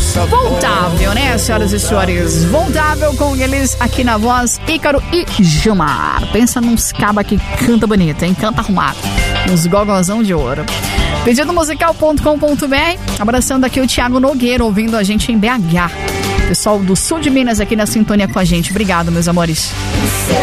Voltável, né, senhoras e senhores? Voltável com eles aqui na voz Ícaro e Gilmar. Pensa nos cabas que canta bonito, hein? Canta arrumado. Uns gogozão de ouro. Pedidomusical.com.br. Abraçando aqui o Thiago Nogueira, ouvindo a gente em BH. Pessoal do sul de Minas aqui na sintonia com a gente. Obrigado, meus amores.